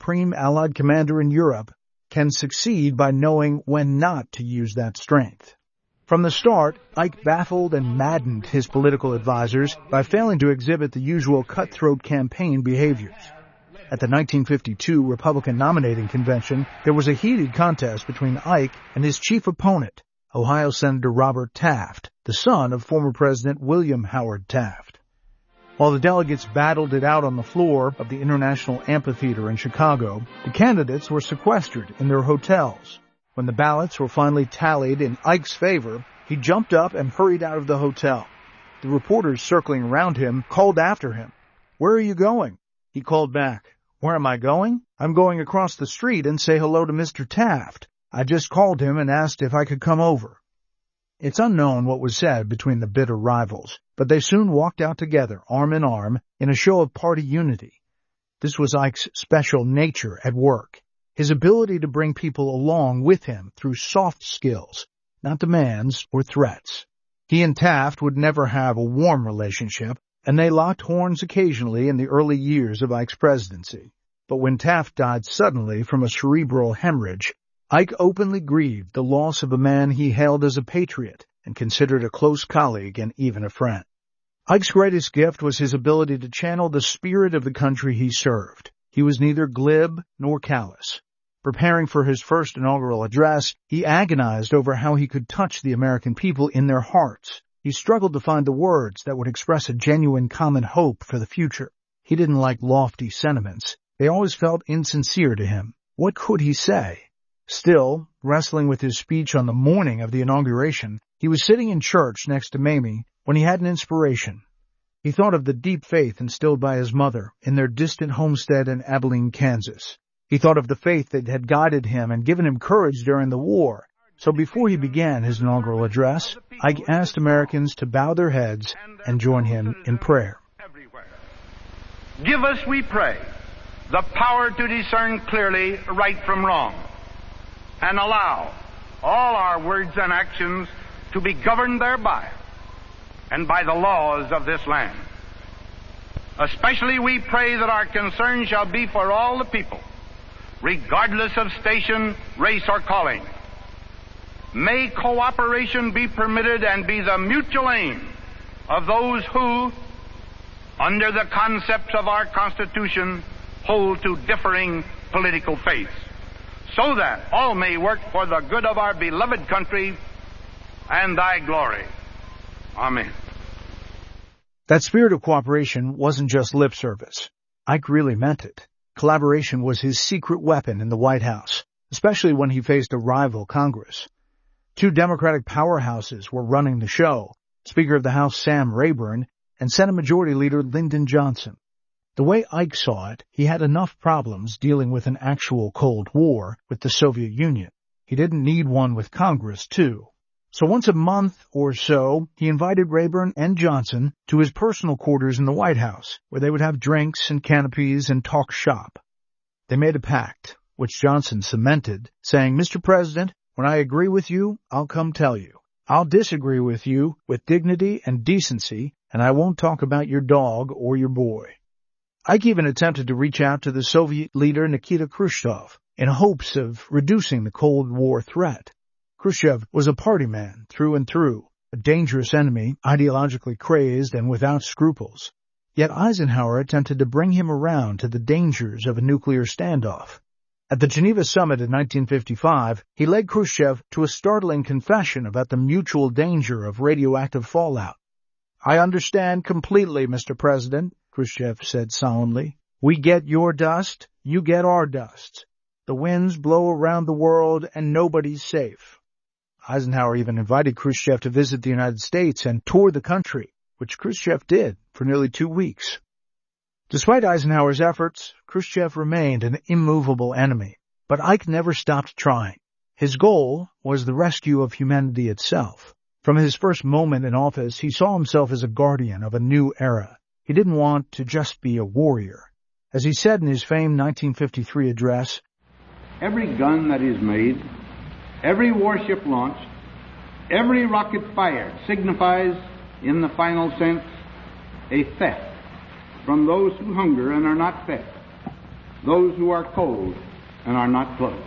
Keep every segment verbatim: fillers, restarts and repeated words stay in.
supreme Allied commander in Europe, can succeed by knowing when not to use that strength. From the start, Ike baffled and maddened his political advisers by failing to exhibit the usual cutthroat campaign behaviors. At the nineteen fifty-two Republican nominating convention, there was a heated contest between Ike and his chief opponent, Ohio Senator Robert Taft, the son of former President William Howard Taft. While the delegates battled it out on the floor of the International Amphitheater in Chicago, the candidates were sequestered in their hotels. When the ballots were finally tallied in Ike's favor, he jumped up and hurried out of the hotel. The reporters circling around him called after him. "Where are you going?" He called back. "Where am I going? I'm going across the street and say hello to Mister Taft. I just called him and asked if I could come over." It's unknown what was said between the bitter rivals, but they soon walked out together, arm in arm, in a show of party unity. This was Ike's special nature at work, his ability to bring people along with him through soft skills, not demands or threats. He and Taft would never have a warm relationship, and they locked horns occasionally in the early years of Ike's presidency. But when Taft died suddenly from a cerebral hemorrhage, Ike openly grieved the loss of a man he hailed as a patriot and considered a close colleague and even a friend. Ike's greatest gift was his ability to channel the spirit of the country he served. He was neither glib nor callous. Preparing for his first inaugural address, he agonized over how he could touch the American people in their hearts. He struggled to find the words that would express a genuine common hope for the future. He didn't like lofty sentiments. They always felt insincere to him. What could he say? Still, wrestling with his speech on the morning of the inauguration, he was sitting in church next to Mamie when he had an inspiration. He thought of the deep faith instilled by his mother in their distant homestead in Abilene, Kansas. He thought of the faith that had guided him and given him courage during the war. So before he began his inaugural address, Ike asked Americans to bow their heads and join him in prayer. Give us, we pray, the power to discern clearly right from wrong, and allow all our words and actions to be governed thereby and by the laws of this land. Especially we pray that our concern shall be for all the people, regardless of station, race, or calling. May cooperation be permitted and be the mutual aim of those who, under the concepts of our Constitution, hold to differing political faiths, so that all may work for the good of our beloved country and thy glory. Amen. That spirit of cooperation wasn't just lip service. Ike really meant it. Collaboration was his secret weapon in the White House, especially when he faced a rival Congress. Two Democratic powerhouses were running the show, Speaker of the House Sam Rayburn and Senate Majority Leader Lyndon Johnson. The way Ike saw it, he had enough problems dealing with an actual Cold War with the Soviet Union. He didn't need one with Congress, too. So once a month or so, he invited Rayburn and Johnson to his personal quarters in the White House, where they would have drinks and canopies and talk shop. They made a pact, which Johnson cemented, saying, "Mister President, when I agree with you, I'll come tell you. I'll disagree with you with dignity and decency, and I won't talk about your dog or your boy." Ike even attempted to reach out to the Soviet leader Nikita Khrushchev in hopes of reducing the Cold War threat. Khrushchev was a party man through and through, a dangerous enemy, ideologically crazed and without scruples. Yet Eisenhower attempted to bring him around to the dangers of a nuclear standoff. At the Geneva Summit in nineteen fifty-five, he led Khrushchev to a startling confession about the mutual danger of radioactive fallout. "I understand completely, Mister President," Khrushchev said solemnly. "We get your dust, you get our dust. The winds blow around the world and nobody's safe." Eisenhower even invited Khrushchev to visit the United States and tour the country, which Khrushchev did for nearly two weeks. Despite Eisenhower's efforts, Khrushchev remained an immovable enemy, but Ike never stopped trying. His goal was the rescue of humanity itself. From his first moment in office, he saw himself as a guardian of a new era. He didn't want to just be a warrior. As he said in his famed nineteen fifty-three address, "Every gun that is made, every warship launched, every rocket fired signifies, in the final sense, a theft from those who hunger and are not fed. those who are cold and are not clothed.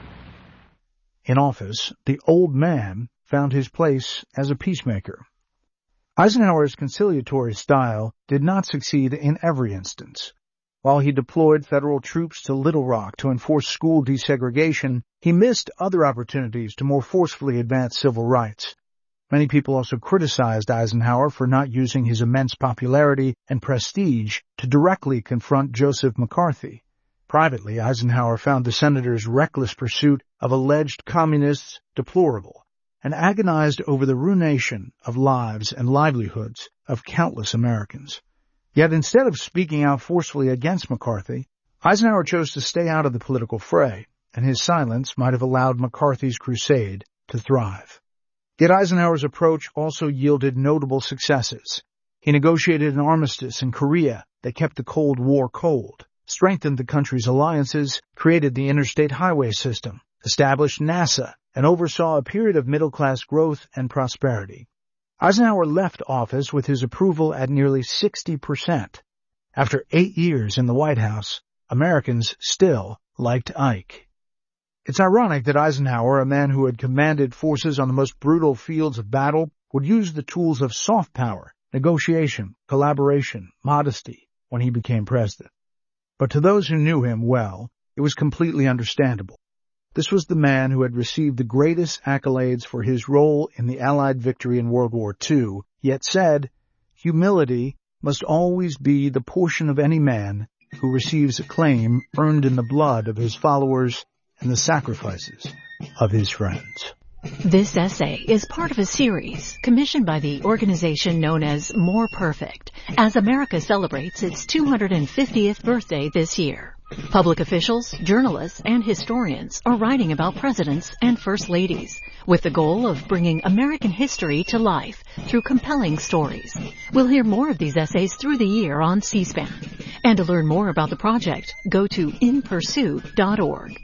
In office, the old man found his place as a peacemaker. Eisenhower's conciliatory style did not succeed in every instance. While he deployed federal troops to Little Rock to enforce school desegregation, he missed other opportunities to more forcefully advance civil rights. Many people also criticized Eisenhower for not using his immense popularity and prestige to directly confront Joseph McCarthy. Privately, Eisenhower found the senator's reckless pursuit of alleged communists deplorable and agonized over the ruination of lives and livelihoods of countless Americans. Yet instead of speaking out forcefully against McCarthy, Eisenhower chose to stay out of the political fray, and his silence might have allowed McCarthy's crusade to thrive. Yet Eisenhower's approach also yielded notable successes. He negotiated an armistice in Korea that kept the Cold War cold, strengthened the country's alliances, created the interstate highway system, established NASA, and oversaw a period of middle-class growth and prosperity. Eisenhower left office with his approval at nearly sixty percent. After eight years in the White House, Americans still liked Ike. It's ironic that Eisenhower, a man who had commanded forces on the most brutal fields of battle, would use the tools of soft power, negotiation, collaboration, modesty when he became president. But to those who knew him well, it was completely understandable. This was the man who had received the greatest accolades for his role in the Allied victory in World War Two, yet said, "Humility must always be the portion of any man who receives acclaim earned in the blood of his followers and the sacrifices of his friends." This essay is part of a series commissioned by the organization known as More Perfect, as America celebrates its two hundred fiftieth birthday this year. Public officials, journalists, and historians are writing about presidents and first ladies, with the goal of bringing American history to life through compelling stories. We'll hear more of these essays through the year on C-SPAN. And to learn more about the project, go to in pursuit dot org.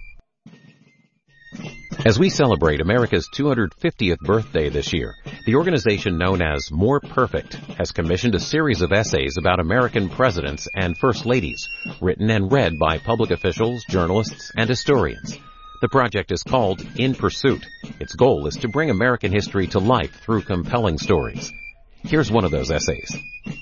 As we celebrate America's two hundred fiftieth birthday this year, the organization known as More Perfect has commissioned a series of essays about American presidents and first ladies, written and read by public officials, journalists, and historians. The project is called In Pursuit. Its goal is to bring American history to life through compelling stories. Here's one of those essays.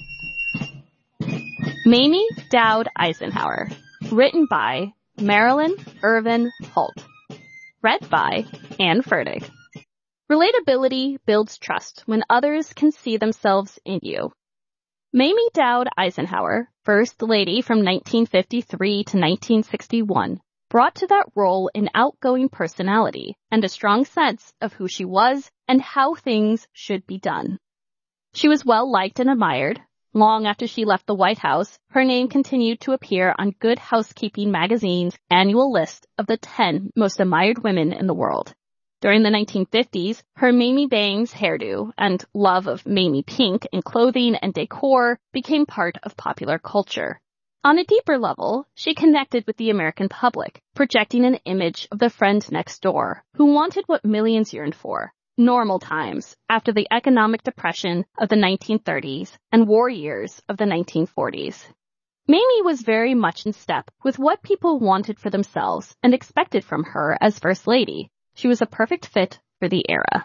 Mamie Dowd Eisenhower, written by Marilyn Irvin Holt. Read by Ann Fertig. Relatability builds trust when others can see themselves in you. Mamie Dowd Eisenhower, First Lady from nineteen fifty-three to nineteen sixty-one, brought to that role an outgoing personality and a strong sense of who she was and how things should be done. She was well liked and admired. Long after she left the White House, her name continued to appear on Good Housekeeping magazine's annual list of the ten most admired women in the world. During the nineteen fifties, her Mamie Bangs hairdo and love of Mamie Pink in clothing and decor became part of popular culture. On a deeper level, she connected with the American public, projecting an image of the friend next door who wanted what millions yearned for. Normal times after the economic depression of the nineteen thirties and war years of the nineteen forties. Mamie was very much in step with what people wanted for themselves and expected from her as First Lady. She was a perfect fit for the era.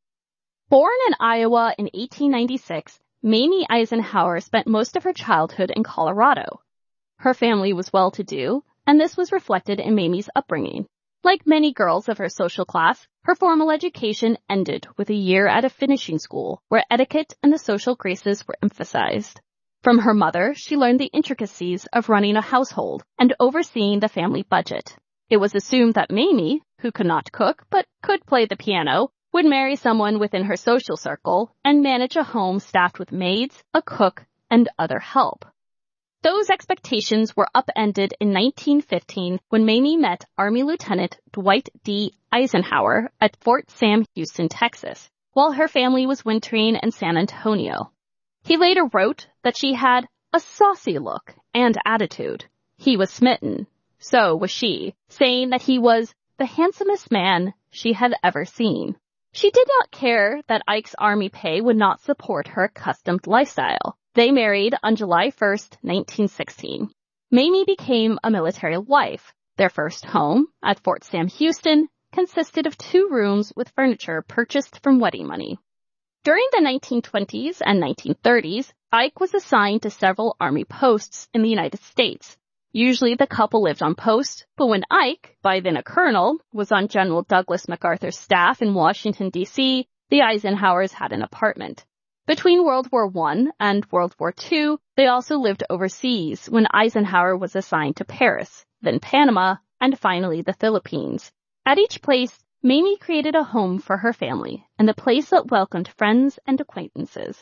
Born in Iowa in eighteen ninety-six, Mamie Eisenhower spent most of her childhood in Colorado. Her family was well-to-do, and this was reflected in Mamie's upbringing. Like many girls of her social class, her formal education ended with a year at a finishing school where etiquette and the social graces were emphasized. From her mother, she learned the intricacies of running a household and overseeing the family budget. It was assumed that Mamie, who could not cook but could play the piano, would marry someone within her social circle and manage a home staffed with maids, a cook, and other help. Those expectations were upended in nineteen fifteen when Mamie met Army Lieutenant Dwight D. Eisenhower at Fort Sam Houston, Texas, while her family was wintering in San Antonio. He later wrote that she had a saucy look and attitude. He was smitten. So was she, saying that he was the handsomest man she had ever seen. She did not care that Ike's Army pay would not support her accustomed lifestyle. They married on July first, nineteen sixteen. Mamie became a military wife. Their first home, at Fort Sam Houston, consisted of two rooms with furniture purchased from wedding money. During the nineteen twenties and nineteen thirties, Ike was assigned to several Army posts in the United States. Usually the couple lived on post, but when Ike, by then a colonel, was on General Douglas MacArthur's staff in Washington, D C, the Eisenhowers had an apartment. Between World War One and World War Two, they also lived overseas when Eisenhower was assigned to Paris, then Panama, and finally the Philippines. At each place, Mamie created a home for her family and a place that welcomed friends and acquaintances.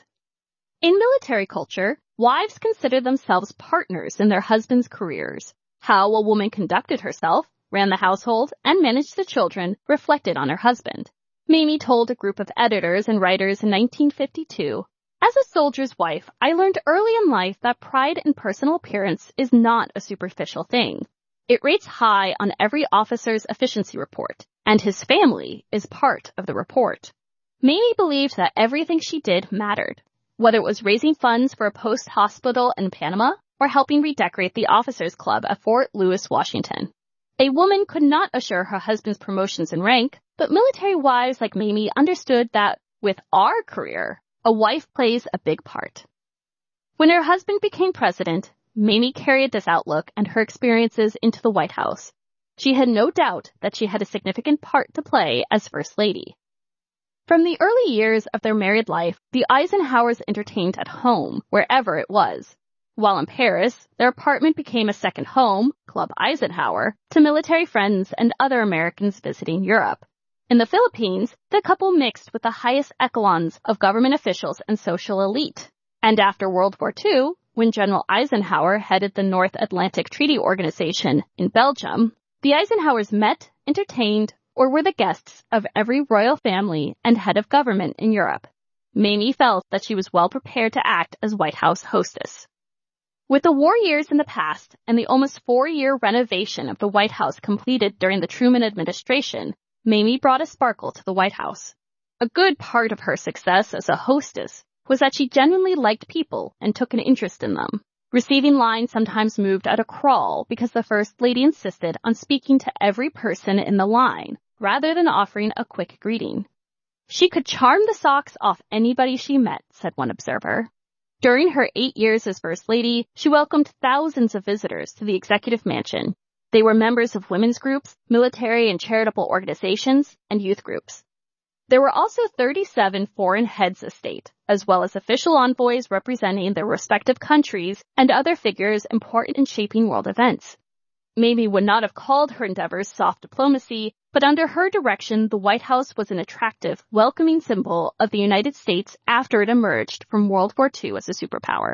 In military culture, wives consider themselves partners in their husbands' careers. How a woman conducted herself, ran the household, and managed the children reflected on her husband. Mamie told a group of editors and writers in nineteen fifty-two, "As a soldier's wife, I learned early in life that pride in personal appearance is not a superficial thing. It rates high on every officer's efficiency report, and his family is part of the report." Mamie believed that everything she did mattered, whether it was raising funds for a post hospital in Panama or helping redecorate the officers' club at Fort Lewis, Washington. A woman could not assure her husband's promotions in rank, but military wives like Mamie understood that, with our career, a wife plays a big part. When her husband became president, Mamie carried this outlook and her experiences into the White House. She had no doubt that she had a significant part to play as First Lady. From the early years of their married life, the Eisenhowers entertained at home, wherever it was. While in Paris, their apartment became a second home, Club Eisenhower, to military friends and other Americans visiting Europe. In the Philippines, the couple mixed with the highest echelons of government officials and social elite. And after World War Two, when General Eisenhower headed the North Atlantic Treaty Organization in Belgium, the Eisenhowers met, entertained, or were the guests of every royal family and head of government in Europe. Mamie felt that she was well prepared to act as White House hostess. With the war years in the past and the almost four-year renovation of the White House completed during the Truman administration, Mamie brought a sparkle to the White House. A good part of her success as a hostess was that she genuinely liked people and took an interest in them. Receiving lines sometimes moved at a crawl because the First Lady insisted on speaking to every person in the line, rather than offering a quick greeting. She could charm the socks off anybody she met, said one observer. During her eight years as First Lady, she welcomed thousands of visitors to the Executive Mansion. They were members of women's groups, military and charitable organizations, and youth groups. There were also thirty-seven foreign heads of state, as well as official envoys representing their respective countries and other figures important in shaping world events. Mamie would not have called her endeavors soft diplomacy, but under her direction, the White House was an attractive, welcoming symbol of the United States after it emerged from World War Two as a superpower.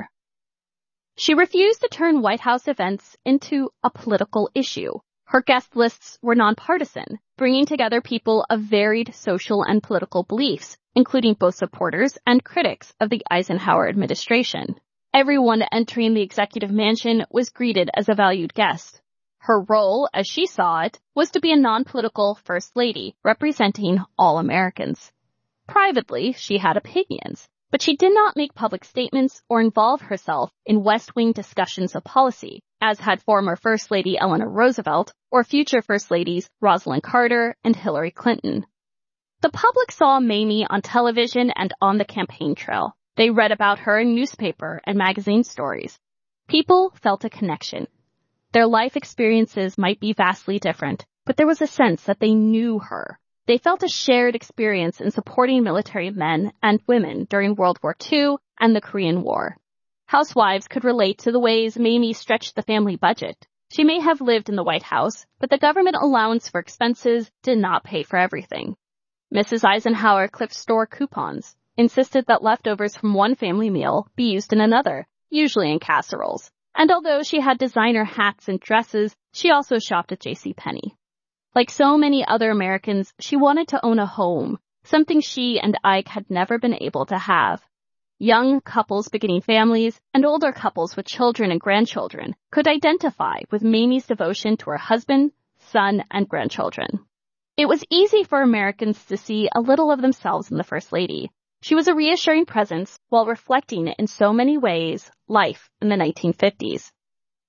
She refused to turn White House events into a political issue. Her guest lists were nonpartisan, bringing together people of varied social and political beliefs, including both supporters and critics of the Eisenhower administration. Everyone entering the Executive Mansion was greeted as a valued guest. Her role, as she saw it, was to be a non-political First Lady, representing all Americans. Privately, she had opinions, but she did not make public statements or involve herself in West Wing discussions of policy, as had former First Lady Eleanor Roosevelt or future First Ladies Rosalind Carter and Hillary Clinton. The public saw Mamie on television and on the campaign trail. They read about her in newspaper and magazine stories. People felt a connection. Their life experiences might be vastly different, but there was a sense that they knew her. They felt a shared experience in supporting military men and women during World War Two and the Korean War. Housewives could relate to the ways Mamie stretched the family budget. She may have lived in the White House, but the government allowance for expenses did not pay for everything. Missus Eisenhower clipped store coupons, insisted that leftovers from one family meal be used in another, usually in casseroles. And although she had designer hats and dresses, she also shopped at J C Penney. Like so many other Americans, she wanted to own a home, something she and Ike had never been able to have. Young couples beginning families and older couples with children and grandchildren could identify with Mamie's devotion to her husband, son, and grandchildren. It was easy for Americans to see a little of themselves in the First Lady. She was a reassuring presence while reflecting in so many ways life in the nineteen fifties.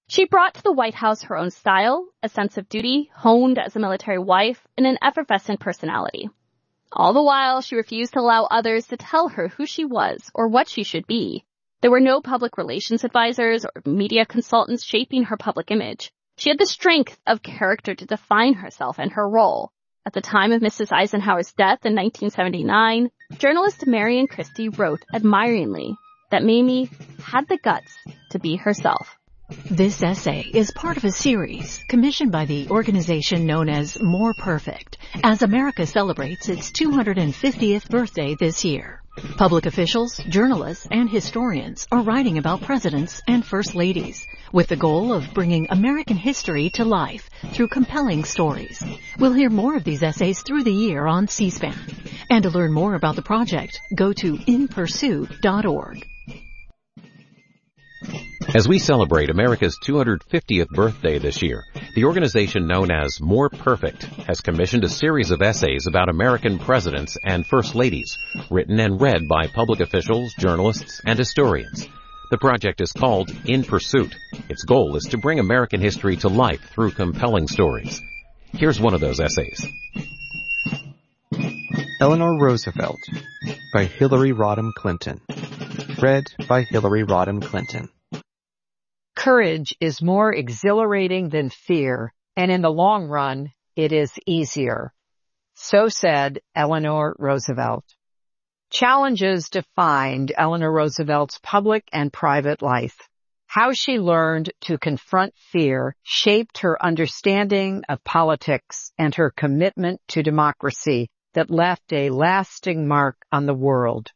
She brought to the White House her own style, a sense of duty, honed as a military wife, and an effervescent personality. All the while, she refused to allow others to tell her who she was or what she should be. There were no public relations advisors or media consultants shaping her public image. She had the strength of character to define herself and her role. At the time of Missus Eisenhower's death in nineteen seventy-nine, journalist Marion Christie wrote admiringly that Mamie had the guts to be herself. This essay is part of a series commissioned by the organization known as More Perfect, as America celebrates its two hundred fiftieth birthday this year. Public officials, journalists, and historians are writing about presidents and first ladies, with the goal of bringing American history to life through compelling stories. We'll hear more of these essays through the year on C-SPAN. And to learn more about the project, go to in pursuit dot org. As we celebrate America's two hundred fiftieth birthday this year, the organization known as More Perfect has commissioned a series of essays about American presidents and first ladies, written and read by public officials, journalists, and historians. The project is called In Pursuit. Its goal is to bring American history to life through compelling stories. Here's one of those essays. Eleanor Roosevelt by Hillary Rodham Clinton. Read by Hillary Rodham Clinton. Courage is more exhilarating than fear, and in the long run, it is easier. So said Eleanor Roosevelt. Challenges defined Eleanor Roosevelt's public and private life. How she learned to confront fear shaped her understanding of politics and her commitment to democracy that left a lasting mark on the world.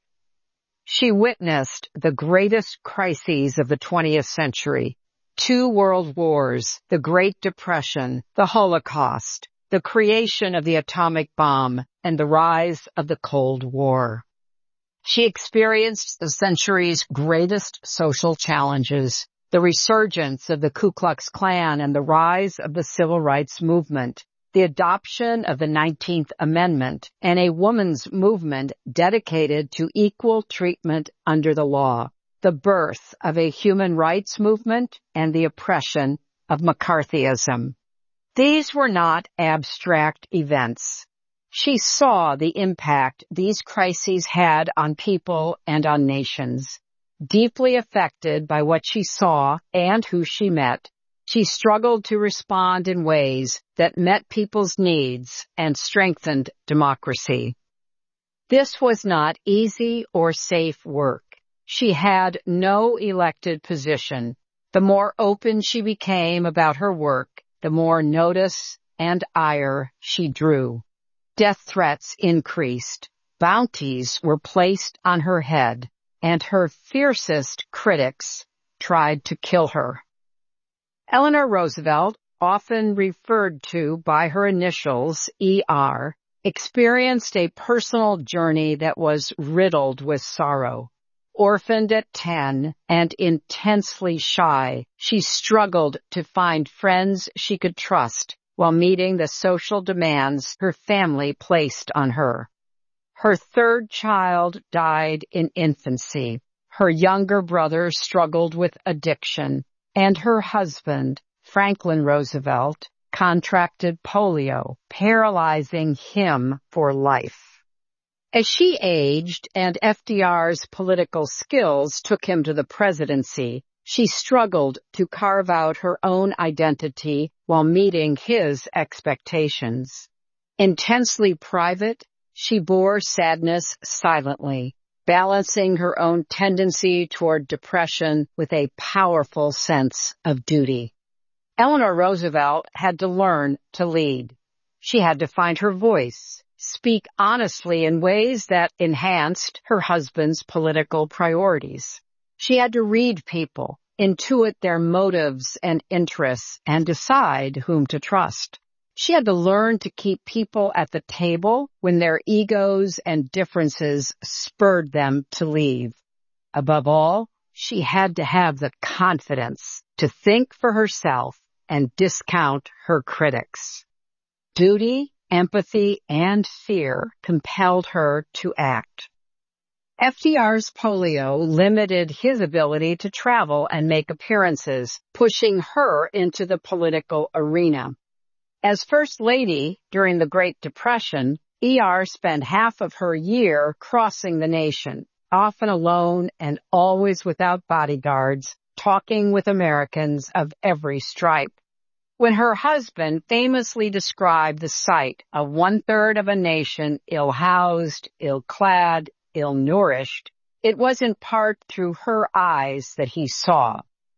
She witnessed the greatest crises of the twentieth century, two world wars, the Great Depression, the Holocaust, the creation of the atomic bomb, and the rise of the Cold War. She experienced the century's greatest social challenges, the resurgence of the Ku Klux Klan and the rise of the Civil Rights Movement, the adoption of the nineteenth Amendment, and a women's movement dedicated to equal treatment under the law, the birth of a human rights movement, and the oppression of McCarthyism. These were not abstract events. She saw the impact these crises had on people and on nations. Deeply affected by what she saw and who she met, she struggled to respond in ways that met people's needs and strengthened democracy. This was not easy or safe work. She had no elected position. The more open she became about her work, the more notice and ire she drew. Death threats increased. Bounties were placed on her head, and her fiercest critics tried to kill her. Eleanor Roosevelt, often referred to by her initials, E R, experienced a personal journey that was riddled with sorrow. Orphaned at ten and intensely shy, she struggled to find friends she could trust while meeting the social demands her family placed on her. Her third child died in infancy. Her younger brother struggled with addiction, and her husband, Franklin Roosevelt, contracted polio, paralyzing him for life. As she aged and F D R's political skills took him to the presidency, she struggled to carve out her own identity while meeting his expectations. Intensely private, she bore sadness silently, balancing her own tendency toward depression with a powerful sense of duty. Eleanor Roosevelt had to learn to lead. She had to find her voice, speak honestly in ways that enhanced her husband's political priorities. She had to read people, intuit their motives and interests, and decide whom to trust. She had to learn to keep people at the table when their egos and differences spurred them to leave. Above all, she had to have the confidence to think for herself and discount her critics. Duty, empathy, and fear compelled her to act. F D R's polio limited his ability to travel and make appearances, pushing her into the political arena. As First Lady during the Great Depression, E R spent half of her year crossing the nation, often alone and always without bodyguards, talking with Americans of every stripe. When her husband famously described the sight of one-third of a nation ill-housed, ill-clad, ill-nourished, it was in part through her eyes that he saw.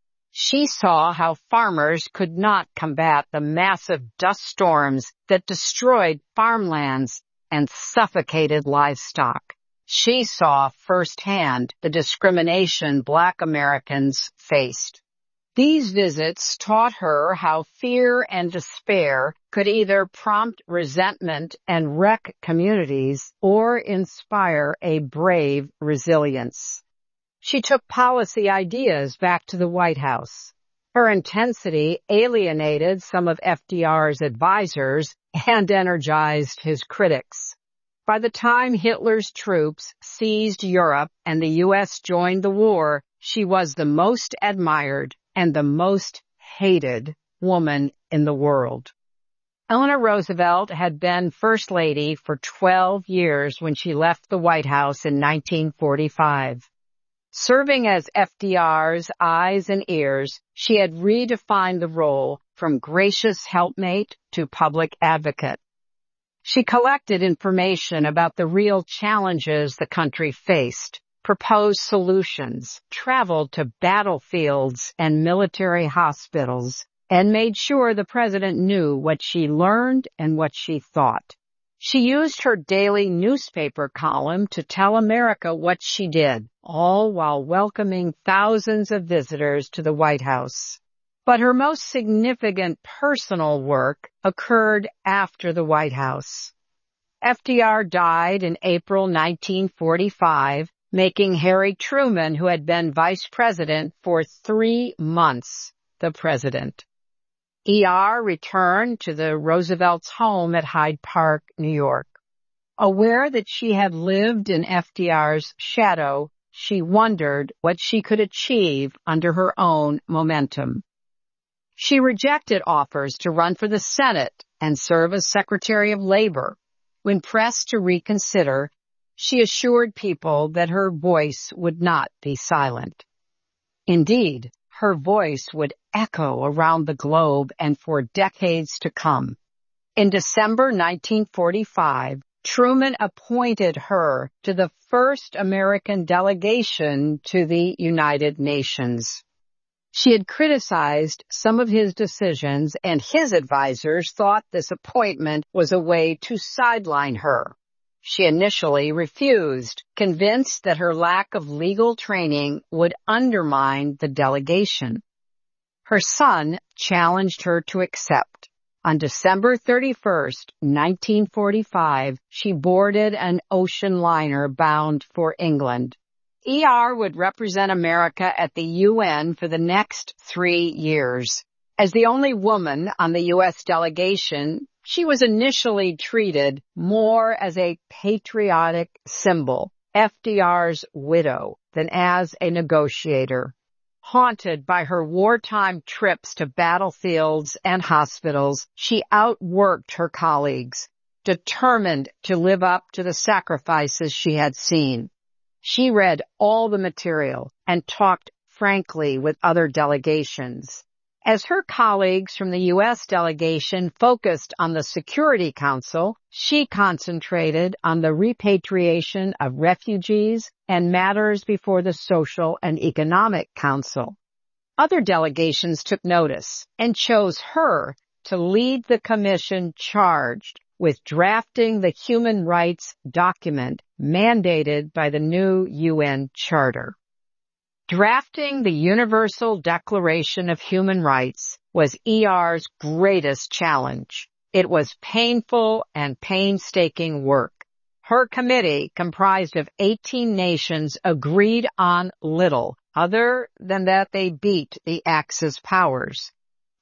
She saw how farmers could not combat the massive dust storms that destroyed farmlands and suffocated livestock. She saw firsthand the discrimination Black Americans faced. These visits taught her how fear and despair could either prompt resentment and wreck communities or inspire a brave resilience. She took policy ideas back to the White House. Her intensity alienated some of F D R's advisors and energized his critics. By the time Hitler's troops seized Europe and the U S joined the war, she was the most admired and the most hated woman in the world. Eleanor Roosevelt had been First Lady for twelve years when she left the White House in nineteen forty-five. Serving as F D R's eyes and ears, she had redefined the role from gracious helpmate to public advocate. She collected information about the real challenges the country faced, proposed solutions, traveled to battlefields and military hospitals, and made sure the president knew what she learned and what she thought. She used her daily newspaper column to tell America what she did, all while welcoming thousands of visitors to the White House. But her most significant personal work occurred after the White House. F D R died in April nineteen forty-five, making Harry Truman, who had been vice president for three months, the president. E R returned to the Roosevelt's home at Hyde Park, New York. Aware that she had lived in F D R's shadow, she wondered what she could achieve under her own momentum. She rejected offers to run for the Senate and serve as Secretary of Labor. When pressed to reconsider, she assured people that her voice would not be silent. Indeed, her voice would echo around the globe and for decades to come. In December nineteen forty-five, Truman appointed her to the first American delegation to the United Nations. She had criticized some of his decisions, and his advisors thought this appointment was a way to sideline her. She initially refused, convinced that her lack of legal training would undermine the delegation. Her son challenged her to accept. On December thirty-first, nineteen forty-five, she boarded an ocean liner bound for England. E R would represent America at the U N for the next three years. As the only woman on the U S delegation, she was initially treated more as a patriotic symbol, F D R's widow, than as a negotiator. Haunted by her wartime trips to battlefields and hospitals, she outworked her colleagues, determined to live up to the sacrifices she had seen. She read all the material and talked frankly with other delegations. As her colleagues from the U S delegation focused on the Security Council, she concentrated on the repatriation of refugees and matters before the Social and Economic Council. Other delegations took notice and chose her to lead the commission charged with drafting the human rights document mandated by the new U N Charter. Drafting the Universal Declaration of Human Rights was E R's greatest challenge. It was painful and painstaking work. Her committee, comprised of eighteen nations, agreed on little other than that they beat the Axis powers.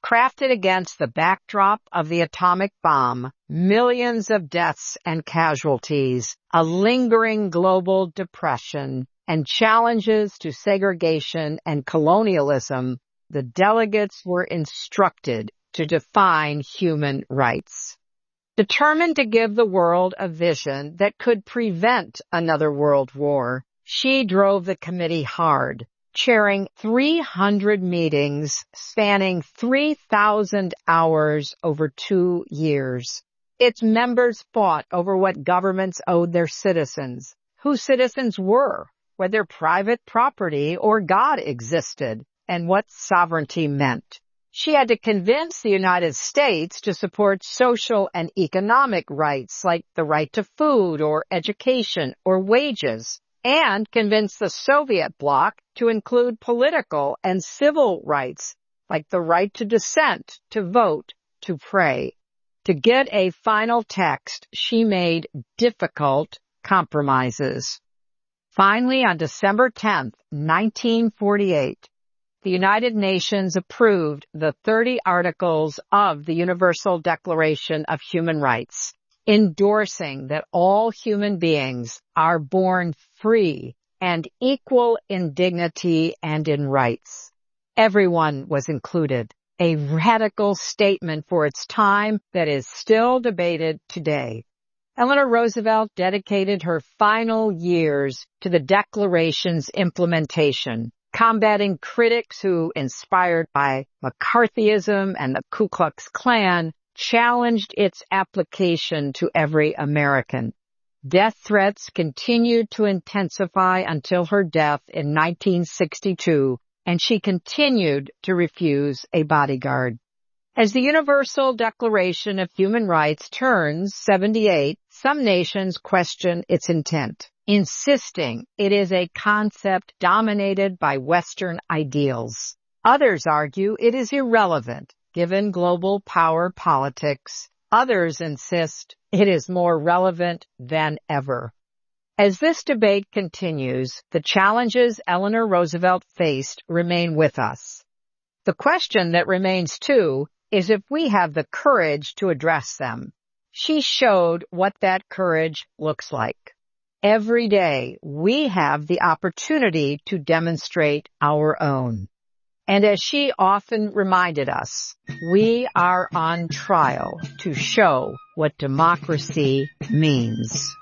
Crafted against the backdrop of the atomic bomb, millions of deaths and casualties, a lingering global depression, and challenges to segregation and colonialism, the delegates were instructed to define human rights. Determined to give the world a vision that could prevent another world war, she drove the committee hard, chairing three hundred meetings spanning three thousand hours over two years. Its members fought over what governments owed their citizens, who citizens were, whether private property or God existed, and what sovereignty meant. She had to convince the United States to support social and economic rights like the right to food or education or wages, and convince the Soviet bloc to include political and civil rights like the right to dissent, to vote, to pray. To get a final text, she made difficult compromises. Finally, on December tenth, nineteen forty-eight, the United Nations approved the thirty articles of the Universal Declaration of Human Rights, endorsing that all human beings are born free and equal in dignity and in rights. Everyone was included, a radical statement for its time that is still debated today. Eleanor Roosevelt dedicated her final years to the Declaration's implementation, combating critics who, inspired by McCarthyism and the Ku Klux Klan, challenged its application to every American. Death threats continued to intensify until her death in nineteen sixty-two, and she continued to refuse a bodyguard. As the Universal Declaration of Human Rights turns seventy-eight, some nations question its intent, insisting it is a concept dominated by Western ideals. Others argue it is irrelevant, given global power politics. Others insist it is more relevant than ever. As this debate continues, the challenges Eleanor Roosevelt faced remain with us. The question that remains, too, is if we have the courage to address them. She showed what that courage looks like. Every day, we have the opportunity to demonstrate our own. And as she often reminded us, we are on trial to show what democracy means.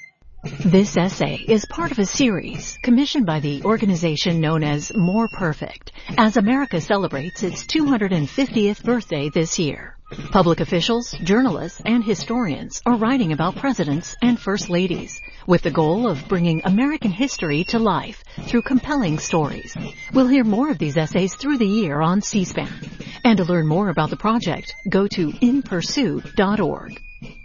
This essay is part of a series commissioned by the organization known as More Perfect, as America celebrates its two hundred fiftieth birthday this year. Public officials, journalists, and historians are writing about presidents and first ladies, with the goal of bringing American history to life through compelling stories. We'll hear more of these essays through the year on C-SPAN. And to learn more about the project, go to in pursuit dot org.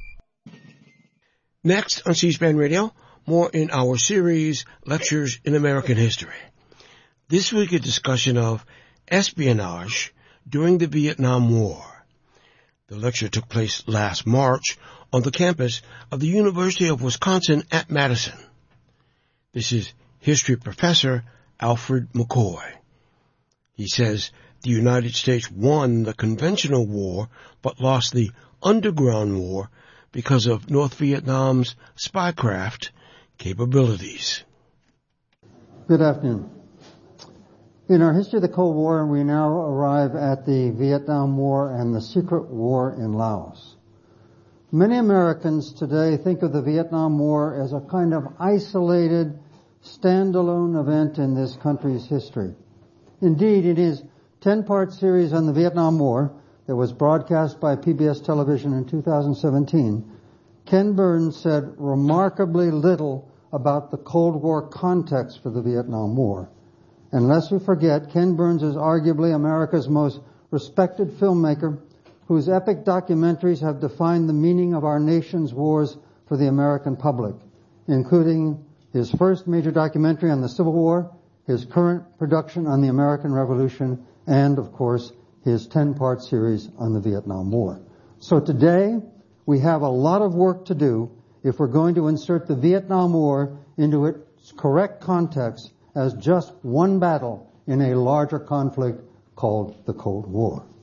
Next on C-SPAN Radio, more in our series, Lectures in American History. This week, a discussion of espionage during the Vietnam War. The lecture took place last March on the campus of the University of Wisconsin at Madison. This is history professor Alfred McCoy. He says the United States won the conventional war but lost the underground war because of North Vietnam's spycraft capabilities. Good afternoon. In our history of the Cold War, we now arrive at the Vietnam War and the secret war in Laos. Many Americans today think of the Vietnam War as a kind of isolated, standalone event in this country's history. Indeed, in his ten-part series on the Vietnam War that was broadcast by P B S television in two thousand seventeen, Ken Burns said remarkably little about the Cold War context for the Vietnam War. And lest we forget, Ken Burns is arguably America's most respected filmmaker, whose epic documentaries have defined the meaning of our nation's wars for the American public, including his first major documentary on the Civil War, his current production on the American Revolution, and, of course, his ten-part series on the Vietnam War. So today, we have a lot of work to do if we're going to insert the Vietnam War into its correct context as just one battle in a larger conflict called the Cold War.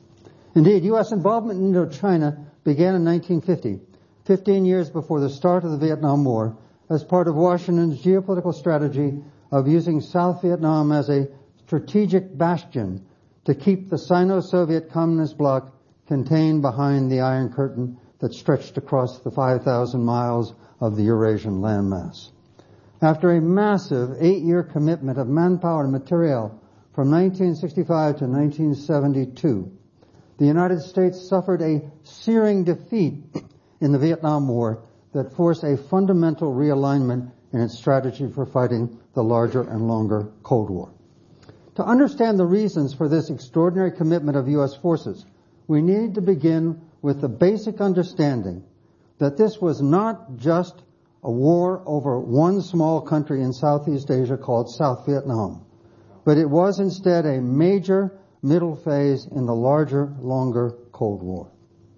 Indeed, U S involvement in Indochina began in nineteen fifty, fifteen years before the start of the Vietnam War, as part of Washington's geopolitical strategy of using South Vietnam as a strategic bastion to keep the Sino-Soviet Communist bloc contained behind the Iron Curtain that stretched across the five thousand miles of the Eurasian landmass. After a massive eight-year commitment of manpower and materiel from nineteen sixty-five to nineteen seventy-two, the United States suffered a searing defeat in the Vietnam War that forced a fundamental realignment in its strategy for fighting the larger and longer Cold War. To understand the reasons for this extraordinary commitment of U S forces, we need to begin with the basic understanding that this was not just a war over one small country in Southeast Asia called South Vietnam, but it was instead a major middle phase in the larger, longer Cold War.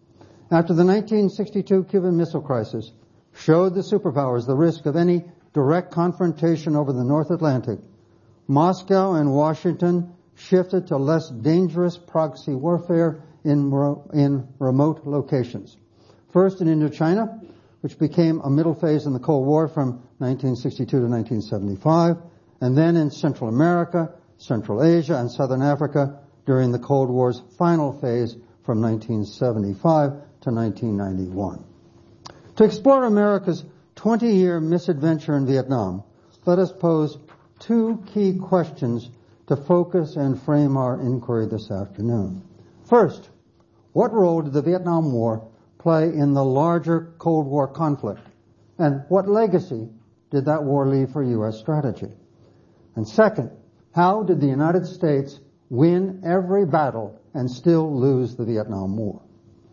After the nineteen sixty-two Cuban Missile Crisis showed the superpowers the risk of any direct confrontation over the North Atlantic, Moscow and Washington shifted to less dangerous proxy warfare in, in remote locations. First in Indochina, which became a middle phase in the Cold War from nineteen sixty-two to nineteen seventy-five, and then in Central America, Central Asia, and Southern Africa during the Cold War's final phase from nineteen seventy-five to nineteen ninety-one. To explore America's twenty-year misadventure in Vietnam, let us pose two key questions to focus and frame our inquiry this afternoon. First, what role did the Vietnam War play in the larger Cold War conflict? And what legacy did that war leave for U S strategy? And second, how did the United States win every battle and still lose the Vietnam War?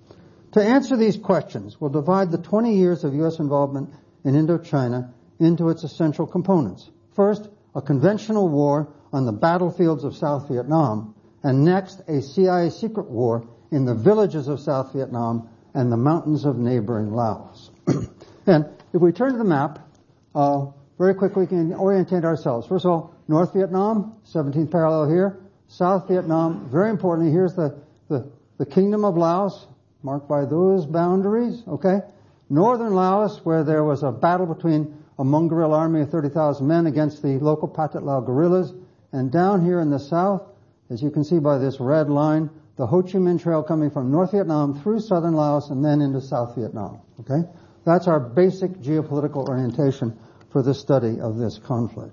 To answer these questions, we'll divide the twenty years of U S involvement in Indochina into its essential components. First, a conventional war on the battlefields of South Vietnam, and next, a C I A secret war in the villages of South Vietnam and the mountains of neighboring Laos. And if we turn to the map, uh, very quickly we can orientate ourselves. First of all, North Vietnam, seventeenth parallel here. South Vietnam, very importantly, here's the, the, the Kingdom of Laos, marked by those boundaries, okay? Northern Laos, where there was a battle between a Hmong guerrilla army of thirty thousand men against the local Pathet Lao guerrillas. And down here in the south, as you can see by this red line, the Ho Chi Minh Trail coming from North Vietnam through southern Laos and then into South Vietnam, okay? That's our basic geopolitical orientation for the study of this conflict.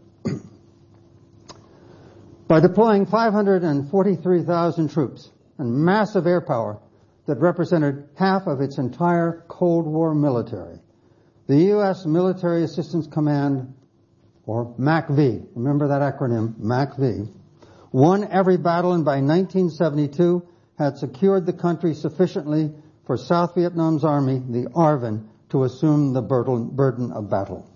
By deploying five hundred forty-three thousand troops and massive air power that represented half of its entire Cold War military, the U S Military Assistance Command, or MACV, remember that acronym, MACV, won every battle and by nineteen seventy-two had secured the country sufficiently for South Vietnam's army, the A R V N, to assume the burden of battle.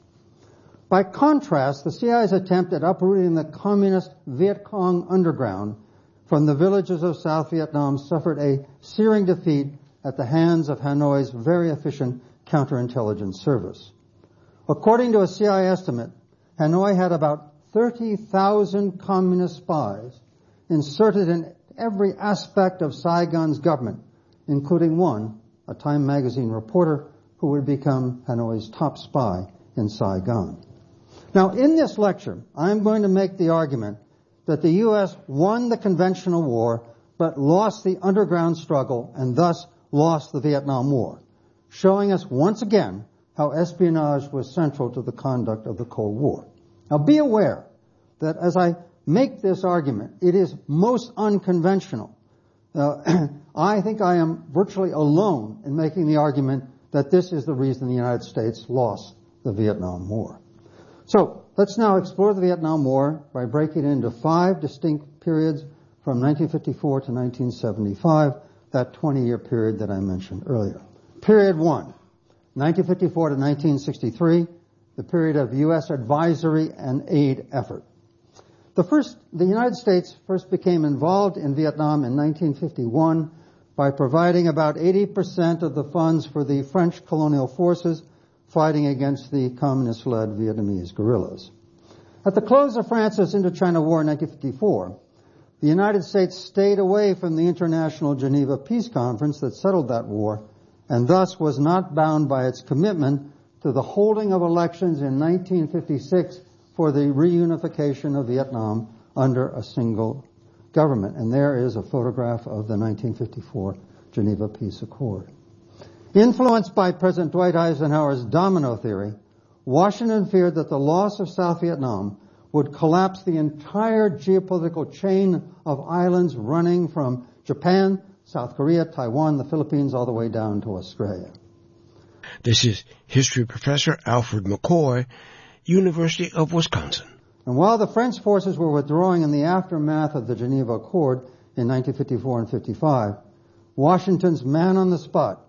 By contrast, the C I A's attempt at uprooting the communist Viet Cong underground from the villages of South Vietnam suffered a searing defeat at the hands of Hanoi's very efficient counterintelligence service. According to a C I A estimate, Hanoi had about thirty thousand communist spies inserted in every aspect of Saigon's government, including one, a Time magazine reporter, who would become Hanoi's top spy in Saigon. Now, in this lecture, I'm going to make the argument that the U S won the conventional war, but lost the underground struggle and thus lost the Vietnam War, showing us once again how espionage was central to the conduct of the Cold War. Now, be aware that as I make this argument, it is most unconventional. Uh, I think I am virtually alone in making the argument that this is the reason the United States lost the Vietnam War. So, let's now explore the Vietnam War by breaking it into five distinct periods from nineteen fifty-four to nineteen seventy-five, that twenty-year period that I mentioned earlier. Period one, nineteen fifty-four to nineteen sixty-three, the period of U S advisory and aid effort. The first, the United States first became involved in Vietnam in nineteen fifty-one by providing about eighty percent of the funds for the French colonial forces fighting against the communist-led Vietnamese guerrillas. At the close of France's Indochina War in nineteen fifty-four, the United States stayed away from the International Geneva Peace Conference that settled that war, and thus was not bound by its commitment to the holding of elections in nineteen fifty-six for the reunification of Vietnam under a single government. And there is a photograph of the nineteen fifty-four Geneva Peace Accord. Influenced by President Dwight Eisenhower's domino theory, Washington feared that the loss of South Vietnam would collapse the entire geopolitical chain of islands running from Japan, South Korea, Taiwan, the Philippines, all the way down to Australia. This is history professor Alfred McCoy, University of Wisconsin. And while the French forces were withdrawing in the aftermath of the Geneva Accord in nineteen fifty-four and fifty-five, Washington's man on the spot,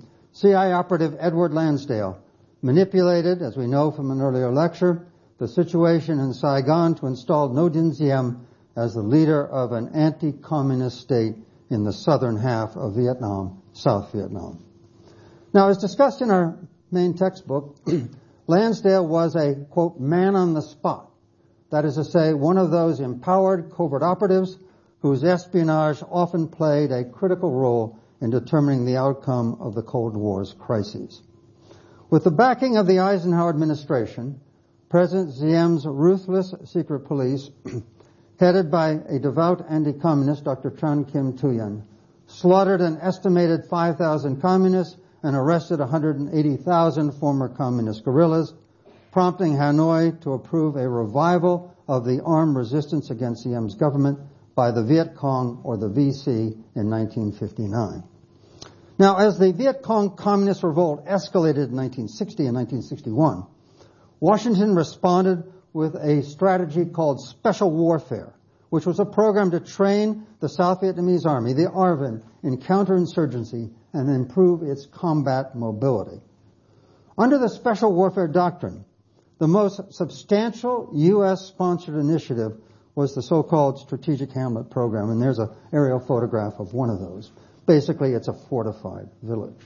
C I A operative Edward Lansdale, manipulated, as we know from an earlier lecture, the situation in Saigon to install Ngo Dinh Diem as the leader of an anti-communist state in the southern half of Vietnam, South Vietnam. Now, as discussed in our main textbook, Lansdale was a, quote, man on the spot. That is to say, one of those empowered covert operatives whose espionage often played a critical role in determining the outcome of the Cold War's crises. With the backing of the Eisenhower administration, President Diem's ruthless secret police, headed by a devout anti-communist, Doctor Tran Kim Thuyen, slaughtered an estimated five thousand communists and arrested one hundred eighty thousand former communist guerrillas, prompting Hanoi to approve a revival of the armed resistance against Diem's government by the Viet Cong, or the V C, in nineteen fifty-nine. Now, as the Viet Cong communist revolt escalated in nineteen sixty and nineteen sixty-one, Washington responded with a strategy called special warfare, which was a program to train the South Vietnamese Army, the A R V I N, in counterinsurgency and improve its combat mobility. Under the special warfare doctrine, the most substantial U S-sponsored initiative was the so-called Strategic Hamlet Program, and there's an aerial photograph of one of those. Basically, it's a fortified village.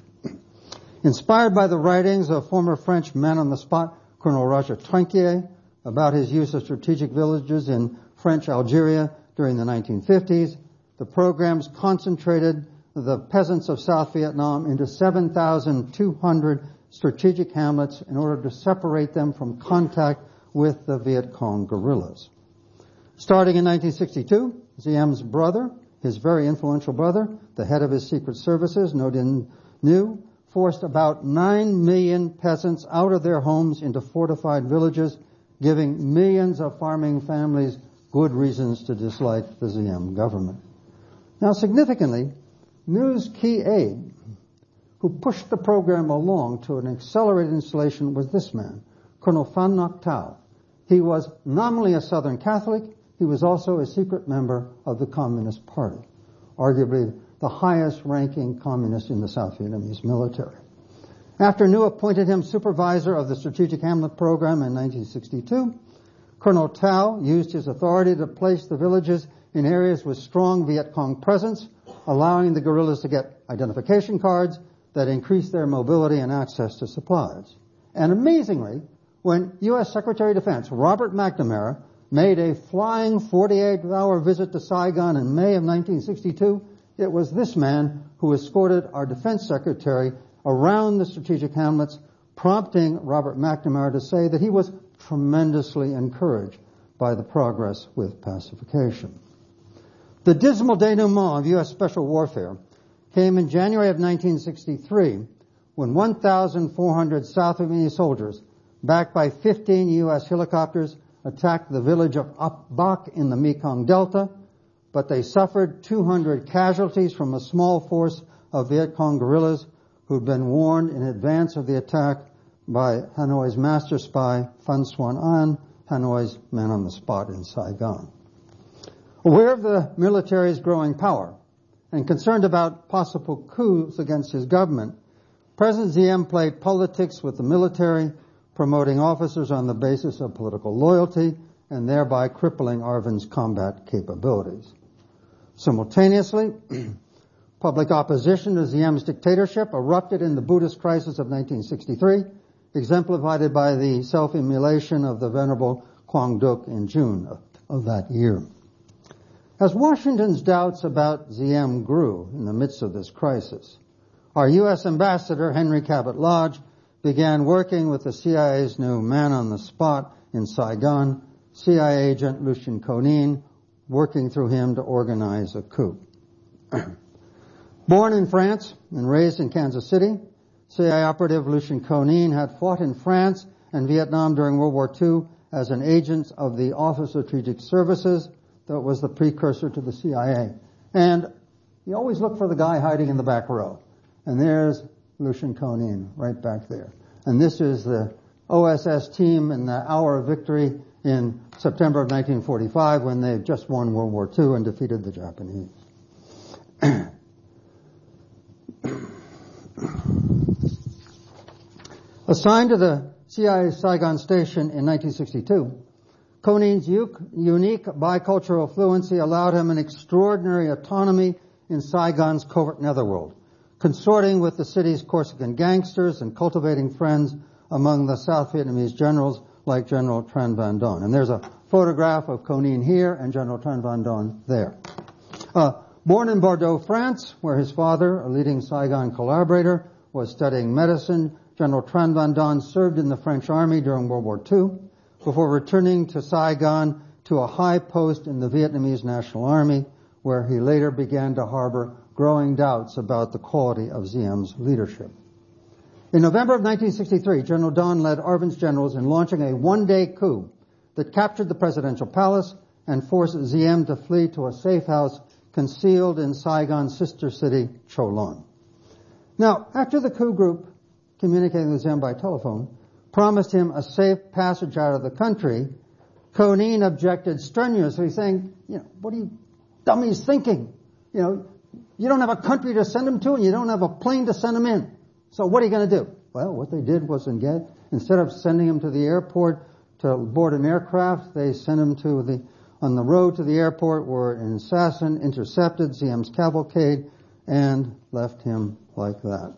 Inspired by the writings of former French man-on-the-spot Colonel Roger Trinquier about his use of strategic villages in French Algeria during the nineteen fifties, the programs concentrated the peasants of South Vietnam into seven thousand two hundred strategic hamlets in order to separate them from contact with the Viet Cong guerrillas. Starting in nineteen sixty-two, Diem's brother, his very influential brother, the head of his secret services, Ngo Dinh Nhu, forced about nine million peasants out of their homes into fortified villages, giving millions of farming families good reasons to dislike the Diem government. Now, significantly, Nhu's key aide, who pushed the program along to an accelerated installation, was this man, Colonel Phan Ngoc Thao. He was nominally a Southern Catholic. He was also a secret member of the Communist Party, arguably the highest-ranking communist in the South Vietnamese military. After Nhu appointed him supervisor of the Strategic Hamlet Program in nineteen sixty-two, Colonel Thao used his authority to place the villages in areas with strong Viet Cong presence, allowing the guerrillas to get identification cards that increased their mobility and access to supplies. And amazingly, when U S Secretary of Defense Robert McNamara made a flying forty-eight hour visit to Saigon in May of nineteen sixty-two, it was this man who escorted our Defense Secretary around the strategic hamlets, prompting Robert McNamara to say that he was tremendously encouraged by the progress with pacification. The dismal denouement of U S special warfare came in January of nineteen sixty-three, when one thousand four hundred South Vietnamese soldiers, backed by fifteen U S helicopters, attacked the village of Ap Bac in the Mekong Delta, but they suffered two hundred casualties from a small force of Viet Cong guerrillas who'd been warned in advance of the attack by Hanoi's master spy, Phan Xuan An, Hanoi's man on the spot in Saigon. Aware of the military's growing power and concerned about possible coups against his government, President Diem played politics with the military, promoting officers on the basis of political loyalty and thereby crippling A R V I N's combat capabilities. Simultaneously, public opposition to Diem's dictatorship erupted in the Buddhist crisis of nineteen sixty-three, exemplified by the self-immolation of the Venerable Quang Duc in June of, of that year. As Washington's doubts about Diem grew in the midst of this crisis, our U S ambassador, Henry Cabot Lodge, began working with the C I A's new man-on-the-spot in Saigon, C I A agent Lucien Conein, working through him to organize a coup. Born in France and raised in Kansas City, C I A operative Lucien Conein had fought in France and Vietnam during World War Two as an agent of the Office of Strategic Services that was the precursor to the C I A. And you always look for the guy hiding in the back row. And there's Lucien Conein right back there. And this is the O S S team in the hour of victory in September of nineteen forty-five when they just won World War Two and defeated the Japanese. Assigned to the C I A's Saigon station in nineteen sixty-two, Conein's unique bicultural fluency allowed him an extraordinary autonomy in Saigon's covert netherworld, consorting with the city's Corsican gangsters and cultivating friends among the South Vietnamese generals like General Tran Van Don. And there's a photograph of Conein here and General Tran Van Don there. Uh, born in Bordeaux, France, where his father, a leading Saigon collaborator, was studying medicine, General Tran Van Don served in the French army during World War Two before returning to Saigon to a high post in the Vietnamese National Army, where he later began to harbor growing doubts about the quality of Diem's leadership. In November of nineteen sixty-three, General Don led Arvind's generals in launching a one-day coup that captured the presidential palace and forced Diem to flee to a safe house concealed in Saigon's sister city, Cho Lon. Now, after the coup group, communicating with Diem by telephone, promised him a safe passage out of the country, Conein objected strenuously, saying, you know, what are you dummies thinking? You know, you don't have a country to send him to and you don't have a plane to send him in. So what are you going to do? Well, what they did was engage. Instead of sending him to the airport to board an aircraft, they sent him to the, on the road to the airport where an assassin intercepted Diem's cavalcade and left him like that.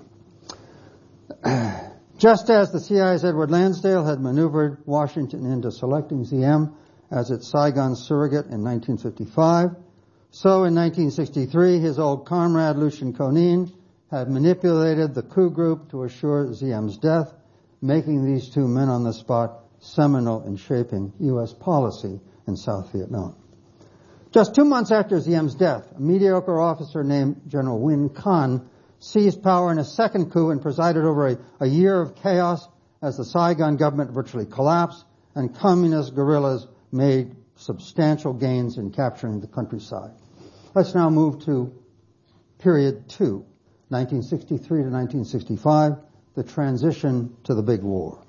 Just as the C I A's Edward Lansdale had maneuvered Washington into selecting Diem as its Saigon surrogate in nineteen fifty-five, so in nineteen sixty-three his old comrade Lucien Conein had manipulated the coup group to assure Diem's death, making these two men on the spot seminal in shaping U S policy in South Vietnam. Just two months after Diem's death, a mediocre officer named General Win Can seized power in a second coup and presided over a, a year of chaos as the Saigon government virtually collapsed and communist guerrillas made substantial gains in capturing the countryside. Let's now move to period two, nineteen sixty-three to nineteen sixty-five, the transition to the big war.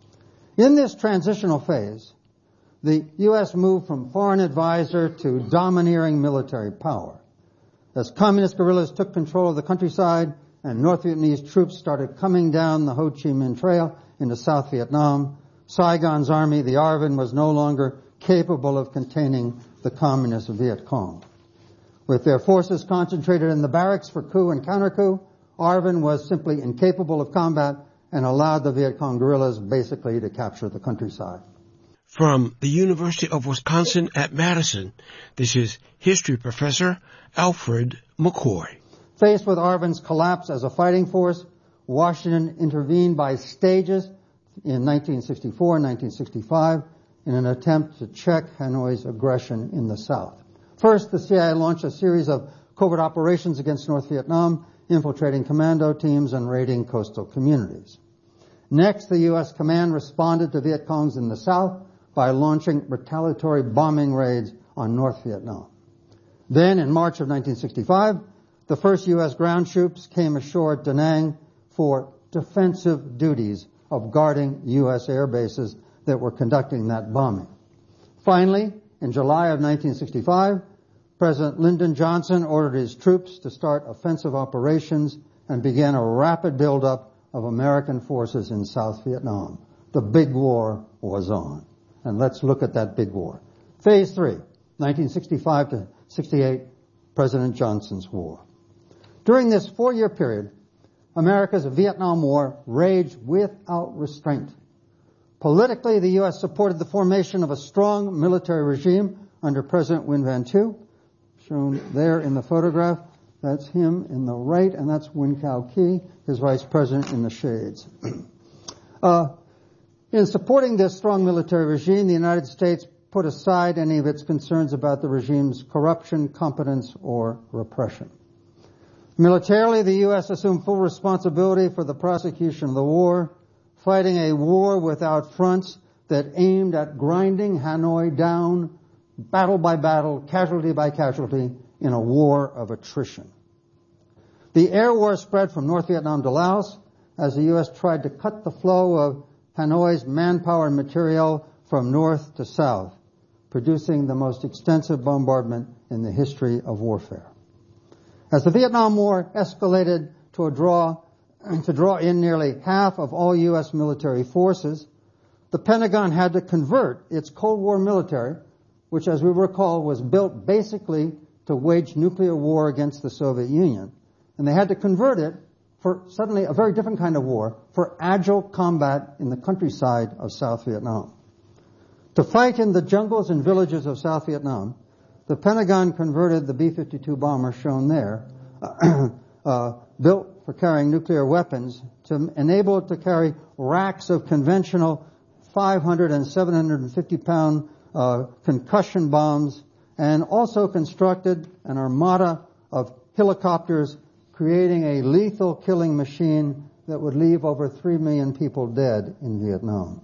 In this transitional phase, the U S moved from foreign advisor to domineering military power. As communist guerrillas took control of the countryside and North Vietnamese troops started coming down the Ho Chi Minh Trail into South Vietnam, Saigon's army, the A R V N, was no longer capable of containing the communist Viet Cong. With their forces concentrated in the barracks for coup and counter-coup, A R V N was simply incapable of combat and allowed the Viet Cong guerrillas basically to capture the countryside. From the University of Wisconsin at Madison, this is history professor Alfred McCoy. Faced with A R V N's collapse as a fighting force, Washington intervened by stages in nineteen sixty-four and nineteen sixty-five in an attempt to check Hanoi's aggression in the South. First, the C I A launched a series of covert operations against North Vietnam, infiltrating commando teams and raiding coastal communities. Next, the U S command responded to Viet Congs in the South by launching retaliatory bombing raids on North Vietnam. Then, in March of nineteen sixty-five, the first U S ground troops came ashore at Da Nang for defensive duties of guarding U S air bases that were conducting that bombing. Finally, in July of nineteen sixty-five, President Lyndon Johnson ordered his troops to start offensive operations and began a rapid buildup of American forces in South Vietnam. The big war was on. And let's look at that big war. Phase three, nineteen sixty-five to sixty-eight, President Johnson's war. During this four-year period, America's Vietnam War raged without restraint. Politically, the U S supported the formation of a strong military regime under President Win Van Tu, shown there in the photograph. That's him in the right, and that's Win Kao Ki, his vice president, in the shades. uh, in supporting this strong military regime, the United States put aside any of its concerns about the regime's corruption, competence, or repression. Militarily, the U S assumed full responsibility for the prosecution of the war, fighting a war without fronts that aimed at grinding Hanoi down, battle by battle, casualty by casualty, in a war of attrition. The air war spread from North Vietnam to Laos as the U S tried to cut the flow of Hanoi's manpower and material from north to south, producing the most extensive bombardment in the history of warfare. As the Vietnam War escalated to a draw, to draw in nearly half of all U S military forces, the Pentagon had to convert its Cold War military, which, as we recall, was built basically to wage nuclear war against the Soviet Union. And they had to convert it for suddenly a very different kind of war, for agile combat in the countryside of South Vietnam. To fight in the jungles and villages of South Vietnam, the Pentagon converted the B fifty-two bomber shown there, uh, uh, built for carrying nuclear weapons, to enable it to carry racks of conventional five hundred and seven hundred fifty pound uh, concussion bombs, and also constructed an armada of helicopters, creating a lethal killing machine that would leave over three million people dead in Vietnam.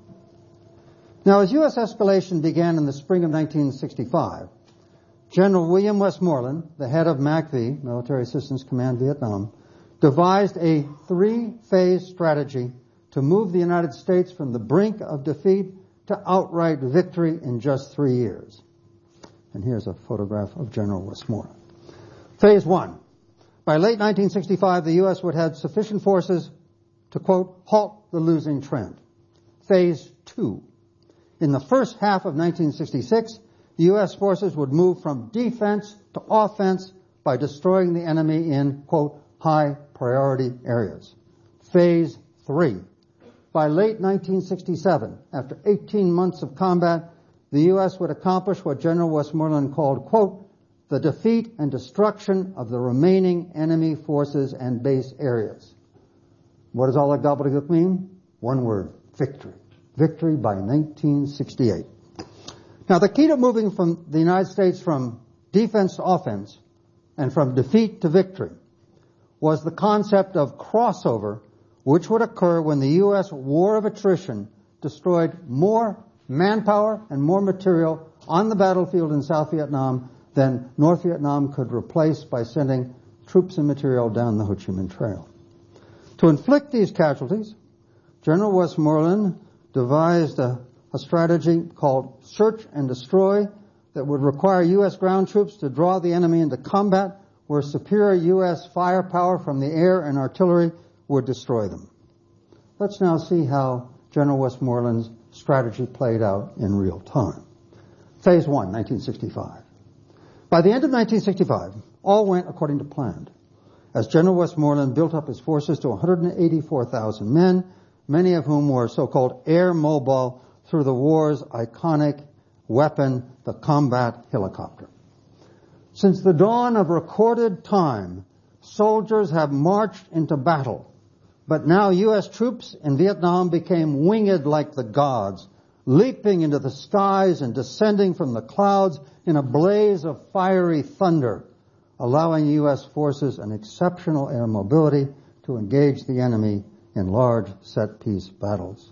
Now, as U S escalation began in the spring of nineteen sixty-five, General William Westmoreland, the head of MACV, Military Assistance Command Vietnam, devised a three-phase strategy to move the United States from the brink of defeat to outright victory in just three years. And here's a photograph of General Westmoreland. Phase one. By late nineteen sixty-five, the U S would have sufficient forces to, quote, halt the losing trend. Phase two. In the first half of nineteen sixty-six, the U S forces would move from defense to offense by destroying the enemy in, quote, high priority areas. Phase three. By late nineteen sixty-seven, after eighteen months of combat, the U S would accomplish what General Westmoreland called, quote, the defeat and destruction of the remaining enemy forces and base areas. What does all that gobbledygook mean? One word, victory. Victory by nineteen sixty-eight. Now, the key to moving from the United States from defense to offense and from defeat to victory was the concept of crossover, which would occur when the U S war of attrition destroyed more manpower and more material on the battlefield in South Vietnam than North Vietnam could replace by sending troops and material down the Ho Chi Minh Trail. To inflict these casualties, General Westmoreland devised a, a strategy called search and destroy that would require U S ground troops to draw the enemy into combat where superior U S firepower from the air and artillery would destroy them. Let's now see how General Westmoreland's strategy played out in real time. Phase one, nineteen sixty-five. By the end of nineteen sixty-five, all went according to plan, as General Westmoreland built up his forces to one hundred eighty-four thousand men, many of whom were so-called air mobile through the war's iconic weapon, the combat helicopter. Since the dawn of recorded time, soldiers have marched into battle, but now U S troops in Vietnam became winged like the gods, leaping into the skies and descending from the clouds in a blaze of fiery thunder, allowing U S forces an exceptional air mobility to engage the enemy in large set-piece battles.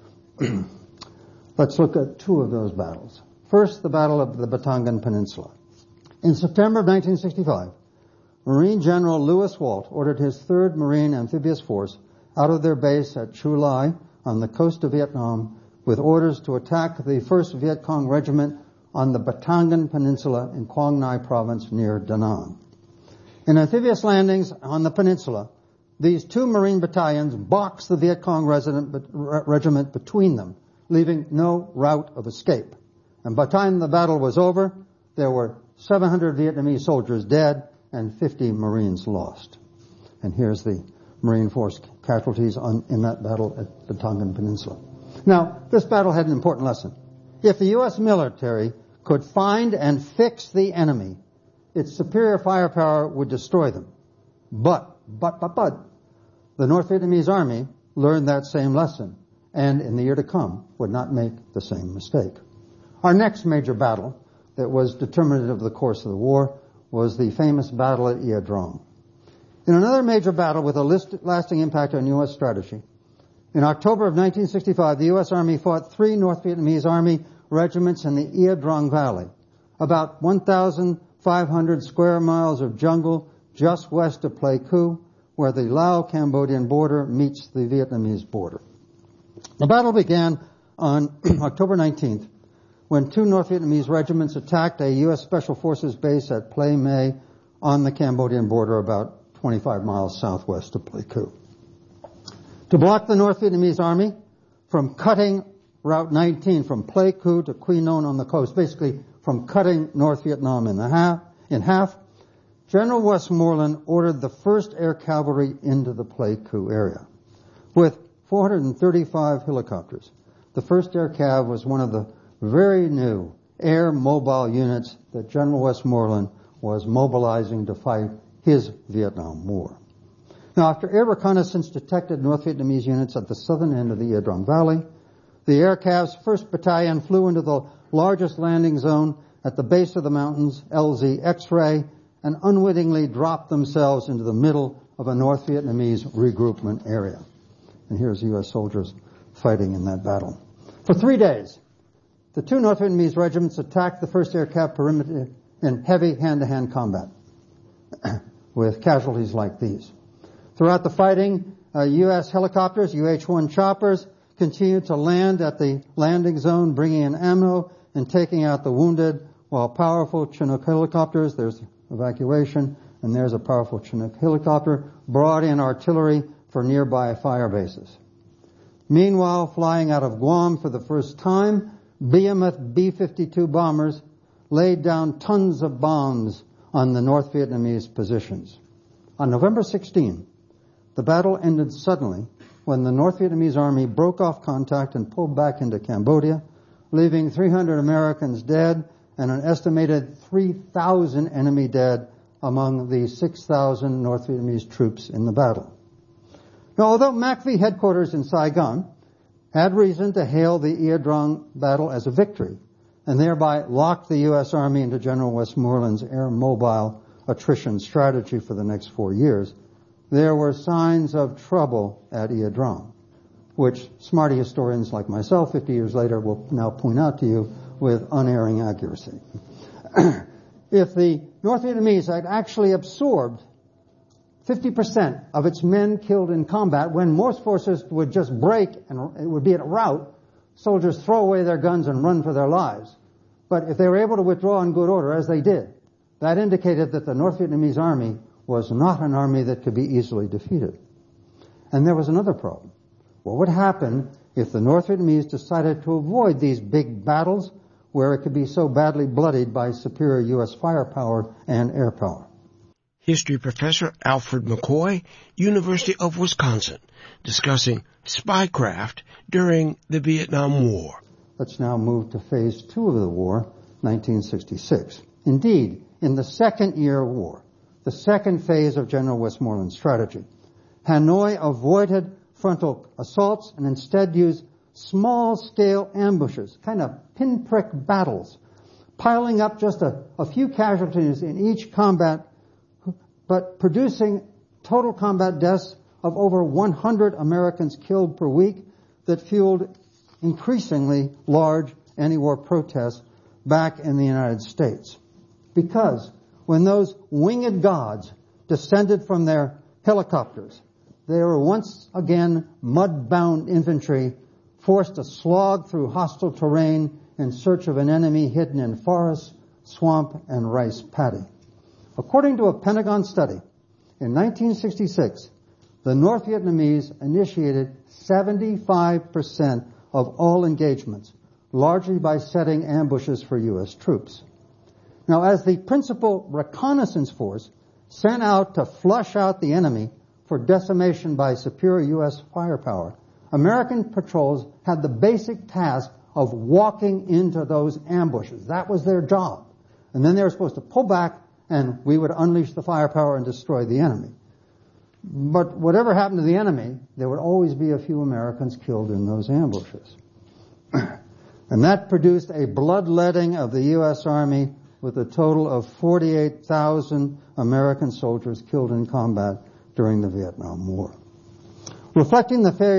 Let's look at two of those battles. First, the Battle of the Batangan Peninsula. In September of nineteen sixty-five, Marine General Lewis Walt ordered his third Marine Amphibious Force out of their base at Chu Lai on the coast of Vietnam with orders to attack the first Viet Cong Regiment on the Batangan Peninsula in Quang Ngai Province near Da Nang. In amphibious landings on the peninsula, these two Marine battalions boxed the Viet Cong resident, regiment between them, leaving no route of escape. And by the time the battle was over, there were seven hundred Vietnamese soldiers dead and fifty Marines lost. And here's the Marine Force casualties on, in that battle at the Batangan Peninsula. Now, this battle had an important lesson. If the U S military could find and fix the enemy, its superior firepower would destroy them. But, but, but, but, the North Vietnamese army learned that same lesson, and in the year to come would not make the same mistake. Our next major battle that was determinative of the course of the war was the famous battle at Ia Drong. In another major battle with a list, lasting impact on U S strategy, in October of nineteen sixty-five, the U S Army fought three North Vietnamese Army regiments in the Ia Drong Valley, about one thousand five hundred square miles of jungle just west of Pleiku, where the Lao-Cambodian border meets the Vietnamese border. The battle began on October nineteenth, when two North Vietnamese regiments attacked a U S Special Forces base at Plei Mae on the Cambodian border about twenty-five miles southwest of Pleiku. To block the North Vietnamese army from cutting Route nineteen from Pleiku to Quy Nhon on the coast, basically from cutting North Vietnam in, the half, in half, General Westmoreland ordered the first Air Cavalry into the Pleiku area. With four hundred thirty-five helicopters, the first Air Cav was one of the very new air mobile units that General Westmoreland was mobilizing to fight his Vietnam War. Now, after air reconnaissance detected North Vietnamese units at the southern end of the Ia Drong Valley, the Air Cav's first Battalion flew into the largest landing zone at the base of the mountains, L Z X-ray, and unwittingly dropped themselves into the middle of a North Vietnamese regroupment area. And here's U S soldiers fighting in that battle. For three days, the two North Vietnamese regiments attacked the first Air Cav perimeter in heavy hand-to-hand combat with casualties like these. Throughout the fighting, uh, U S helicopters, U H one choppers, continued to land at the landing zone, bringing in ammo and taking out the wounded, while powerful Chinook helicopters, there's evacuation, and there's a powerful Chinook helicopter, brought in artillery for nearby fire bases. Meanwhile, flying out of Guam for the first time, Behemoth B fifty-two bombers laid down tons of bombs on the North Vietnamese positions. On November sixteenth, the battle ended suddenly when the North Vietnamese army broke off contact and pulled back into Cambodia, leaving three hundred Americans dead and an estimated three thousand enemy dead among the six thousand North Vietnamese troops in the battle. Now, although M A C V headquarters in Saigon had reason to hail the Ia Drong battle as a victory and thereby locked the U S Army into General Westmoreland's air mobile attrition strategy for the next four years, there were signs of trouble at Ia Drong, which smarty historians like myself fifty years later will now point out to you with unerring accuracy. If the North Vietnamese had actually absorbed fifty percent of its men killed in combat, when most forces would just break and it would be at a rout, soldiers throw away their guns and run for their lives. But if they were able to withdraw in good order, as they did, that indicated that the North Vietnamese army was not an army that could be easily defeated. And there was another problem. What would happen if the North Vietnamese decided to avoid these big battles where it could be so badly bloodied by superior U S firepower and air power? History professor Alfred McCoy, University of Wisconsin, discussing spycraft during the Vietnam War. Let's now move to phase two of the war, nineteen sixty-six. Indeed, in the second year of war, the second phase of General Westmoreland's strategy, Hanoi avoided frontal assaults and instead used small-scale ambushes, kind of pinprick battles, piling up just a, a few casualties in each combat, but producing total combat deaths of over one hundred Americans killed per week that fueled increasingly large anti-war protests back in the United States. Because when those winged gods descended from their helicopters, they were once again mud-bound infantry forced to slog through hostile terrain in search of an enemy hidden in forest, swamp, and rice paddy. According to a Pentagon study, in nineteen sixty-six, the North Vietnamese initiated seventy-five percent of all engagements, largely by setting ambushes for U S troops. Now, as the principal reconnaissance force sent out to flush out the enemy for decimation by superior U S firepower, American patrols had the basic task of walking into those ambushes. That was their job. And then they were supposed to pull back, and we would unleash the firepower and destroy the enemy. But whatever happened to the enemy, there would always be a few Americans killed in those ambushes. And that produced a bloodletting of the U S Army with a total of forty-eight thousand American soldiers killed in combat during the Vietnam War. Reflecting the failure